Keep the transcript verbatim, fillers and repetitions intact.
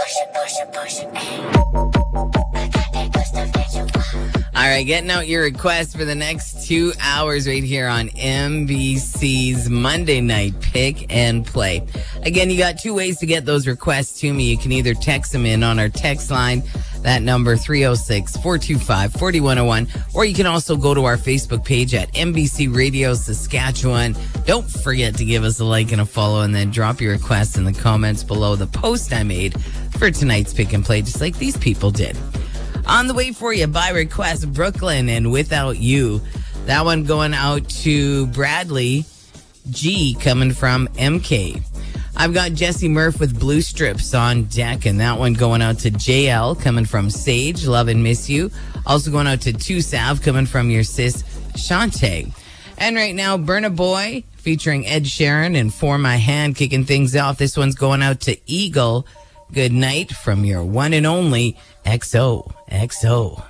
All right, getting out your requests for the next two hours right here on M B C's Monday Night Pick and Play. Again, you got two ways to get those requests to me. You can either text them in on our text line, that number three oh six, four two five, four one oh one, or you can also go to our Facebook page at M B C Radio Saskatchewan. Don't forget to give us a like and a follow, and then drop your requests in the comments below the post I made for tonight's Pick and Play, just like these people did. On the way for you, by request, Brooklyn and Without You. That one going out to Bradley G, coming from M K. I've got Jesse Murph with Blue Strips on deck, and that one going out to J L, coming from Sage, Love and Miss You. Also going out to two Sav, coming from your sis, Shantae. And right now, Burna Boy, featuring Ed Sheeran and For My Hand, kicking things off. This one's going out to Eagle. Good night from your one and only X O X O.